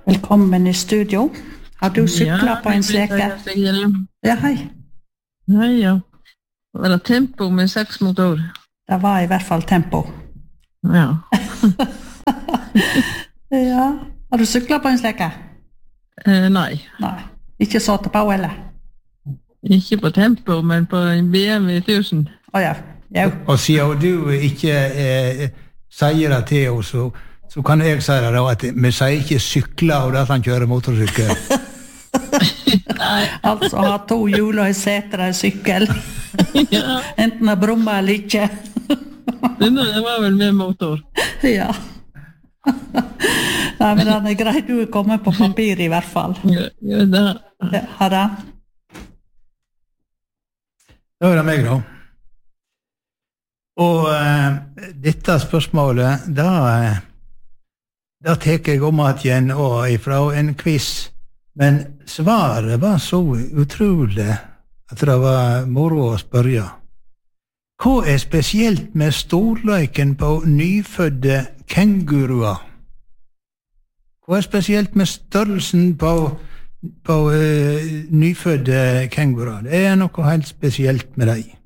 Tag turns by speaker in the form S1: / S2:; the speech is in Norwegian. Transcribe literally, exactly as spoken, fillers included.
S1: Velkommen i studio. Har du cyklet ja, på en sleke? Ja, hei.
S2: Hei, ja. Var det tempo med seks motor?
S1: Det var i hvert fall tempo.
S2: Ja.
S1: Ja. Har du cyklet på en sleke?
S2: Eh, nei.
S1: Nei. Ikke satt på, eller?
S2: Ikke på tempo, men på en B M W tusen.
S1: Å ja. Ja.
S3: Og siden du ikke eh, sier det til oss, så, så kan jeg si det da, at vi sier ikke sykler og det at han kjører motorsykkel.
S1: Altså ha to hjul og en seter og en sykkel.
S2: Ja.
S1: Enten å brumme eller ikke.
S2: Det var vel med motor.
S1: Ja. Nei, men den er greit, du er kommet på papir i hvert fall.
S2: Ja, ja det.
S1: Ja, har det?
S3: Da er det meg da. Og uh, dette spørsmålet, da, da teker jeg om at igjen og ifra en quiz. Men svaret var så utrolig at det var moro å spørre. Hva er spesielt med storløyken på nyfødde kenguruer? Hva er spesielt med størrelsen på, på uh, nyfødde kenguruer? Det er noe helt spesielt med dem.